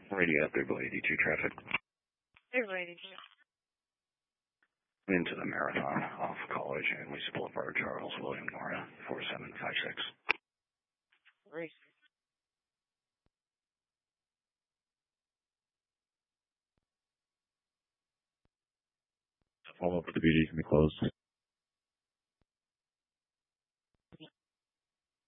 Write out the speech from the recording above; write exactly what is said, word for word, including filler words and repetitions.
Radio up there, eighty-two traffic. Able eighty-two. Into the Marathon off College and Lisa Boulevard, Charles William Nora, four seven five six. Race. All over the B D can be closed.